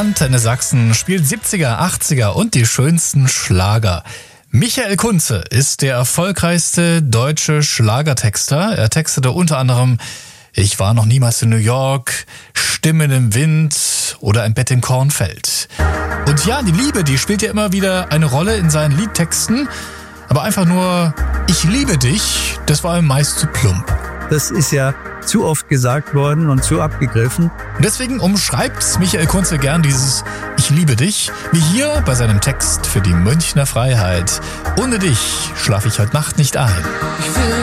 Antenne Sachsen spielt 70er, 80er und die schönsten Schlager. Michael Kunze ist der erfolgreichste deutsche Schlagertexter. Er textete unter anderem Ich war noch niemals in New York, Stimmen im Wind oder Ein Bett im Kornfeld. Und ja, die Liebe, die spielt ja immer wieder eine Rolle in seinen Liedtexten. Aber einfach nur Ich liebe dich, das war ihm meist zu plump. Das ist ja zu oft gesagt worden und zu abgegriffen. Und deswegen umschreibt Michael Kunze gern dieses Ich liebe dich, wie hier bei seinem Text für die Münchner Freiheit. Ohne dich schlafe ich heute Nacht nicht ein.